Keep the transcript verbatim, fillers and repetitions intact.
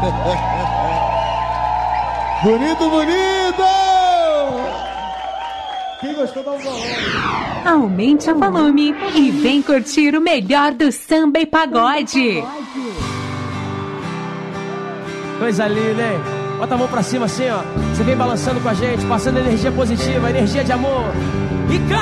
Bonito, bonito! Quem gostou, dá um valor. Aumente o volume e vem curtir o melhor do samba e pagode. Coisa linda, hein? Bota a mão pra cima assim, ó. Você vem balançando com a gente, passando energia positiva, energia de amor. E canta!